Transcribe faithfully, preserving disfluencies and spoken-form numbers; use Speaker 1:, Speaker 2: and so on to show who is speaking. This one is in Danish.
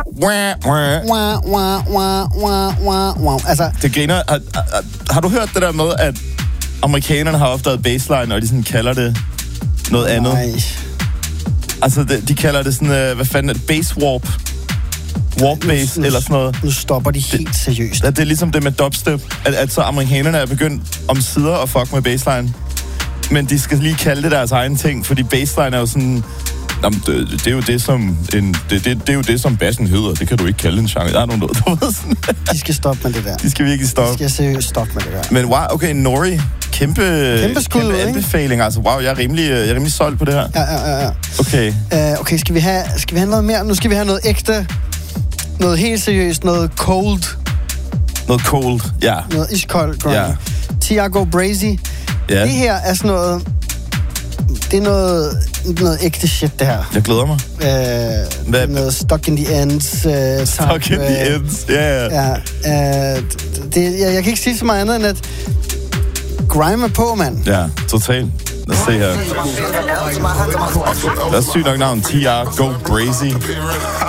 Speaker 1: Wah, wah.
Speaker 2: Wah, wah, wah, wah, wah, wah. Altså,
Speaker 1: Det griner. Har, har, har du hørt det der med, at amerikanerne har opdaget baseline, og de sådan kalder det noget andet?
Speaker 2: nej.
Speaker 1: Altså, de, de kalder det sådan, uh, hvad fanden er det? Bass warp. Warp bass,
Speaker 2: nu,
Speaker 1: eller sådan noget.
Speaker 2: Nu stopper de helt seriøst.
Speaker 1: At det er ligesom det med dubstep, at, at så amerikanerne er begyndt om sider at fuck med baseline. Men de skal lige kalde det deres egen ting, fordi baseline er jo sådan... Jamen, det, det er jo det, som en, det, det, det er jo det, som bassen hedder. Det kan du ikke kalde en genre. Der er nogen, du ved sådan.
Speaker 2: De skal stoppe med det der.
Speaker 1: De skal virkelig stoppe.
Speaker 2: De skal seriøst stoppe med det der.
Speaker 1: Men wow, okay, Nori. Kæmpe,
Speaker 2: Kæmpe skud,
Speaker 1: kæmpe
Speaker 2: ikke?
Speaker 1: anbefaling. Altså, wow, jeg er rimelig, jeg er rimelig solgt på det her.
Speaker 2: Ja, ja, ja. ja.
Speaker 1: Okay.
Speaker 2: Uh, okay, skal vi, have, skal vi have noget mere? Nu skal vi have noget ægte. Noget helt seriøst. Noget cold.
Speaker 1: Noget cold, ja.
Speaker 2: Noget iskoldt.
Speaker 1: Ja.
Speaker 2: Tiago Brazy.
Speaker 1: Ja.
Speaker 2: Det her er sådan noget... Det er noget, noget ægte shit, det her.
Speaker 1: Jeg glæder mig.
Speaker 2: Uh,
Speaker 1: Hvad?
Speaker 2: noget Stuck in the Ends. Uh,
Speaker 1: Stuck in the Ends, ja, ja.
Speaker 2: Ja, uh, det, jeg, jeg kan ikke sige så meget andet, end at grime er på, mand.
Speaker 1: Ja, totalt. Lad os se her. Der er sygt nok navn. Tiago Brazy.